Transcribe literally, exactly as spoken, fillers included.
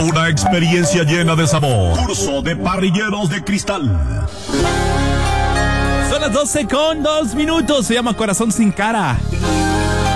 una experiencia llena de sabor. Curso de parrilleros de cristal. Son las doce con dos minutos. Se llama Corazón sin Cara.